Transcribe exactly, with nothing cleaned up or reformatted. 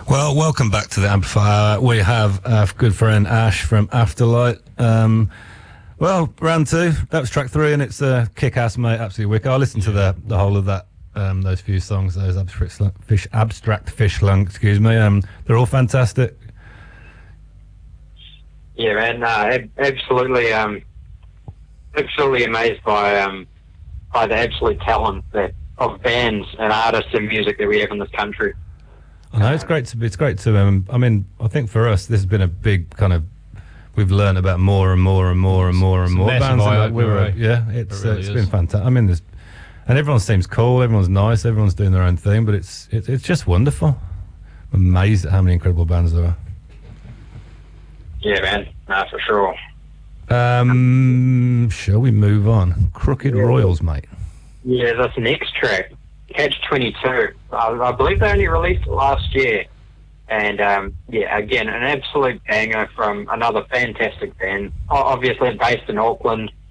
Well, welcome back to the Amplifier. We have our good friend Ash from Afterlight. Um, well, round two. That was track three, and it's a kick-ass, mate. Absolutely wicked. I listened to the the whole of that, um, those few songs, those abstract fish, abstract fish lung. Excuse me. Um, they're all fantastic. Yeah, man. Uh, ab- absolutely. Um, absolutely amazed by um, by the absolute talent that of bands and artists and music that we have in this country. I know it's great to be. It's great to. Um, I mean, I think for us, this has been a big kind of. We've learned about more and more and more and more and It's more a bands. massive And, like, we were, eye-opener, yeah, it's It really uh, it's is. been fantastic. I mean, there's, and everyone seems cool. Everyone's nice. Everyone's doing their own thing. But it's it's it's just wonderful. I'm amazed at how many incredible bands there are. Yeah, man. Nah, for sure. Um, shall we move on? Crooked Royals, mate. Yeah, this next track, Catch twenty-two. I, I believe they only released it last year. And, um, yeah, again, an absolute banger from another fantastic band. O- Obviously based in Auckland.